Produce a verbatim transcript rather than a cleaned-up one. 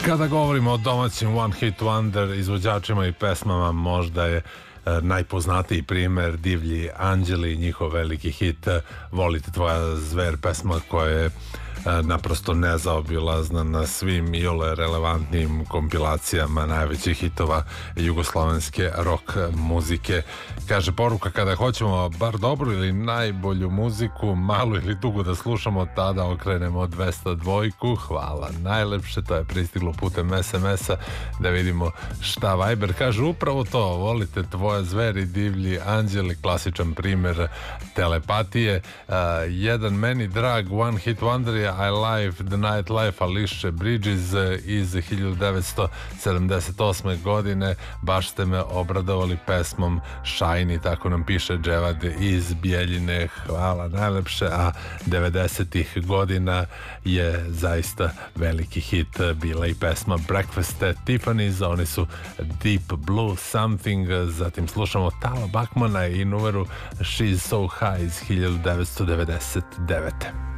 Kada govorimo o domaćim One Hit Wonder izvođačima i pesmama, možda je najpoznatiji primer Divlji anđeli, njihov veliki hit Volite tvoja zver, pesma koja je naprosto nezaobilazna na svim iole relevantnim kompilacijama najvećih hitova jugoslovenske rock muzike. Kaže poruka, kada hoćemo bar dobru ili najbolju muziku, malu ili dugo da slušamo, tada okrenemo dvesta dvojku. Hvala najlepše, to je pristiglo putem es em es-a, da vidimo šta Viber kaže. Upravo to, volite tvoje zveri, divlji anđeli, klasičan primer telepatije. Uh, jedan meni drag One Hit Wonder je I Live the Night Life Alicia Bridges iz hiljadu devetsto sedamdeset osme godine. Baš ste me obradovali pesmom Shiny, tako nam piše Dževad iz Bijeljine. Hvala najlepše. A devedesetih godina je zaista veliki hit bila i pesma Breakfast at Tiffany's, oni su Deep Blue Something. Zatim slušamo Tala Bakmana i numeru She's So High iz hiljadu devetsto devedeset devete.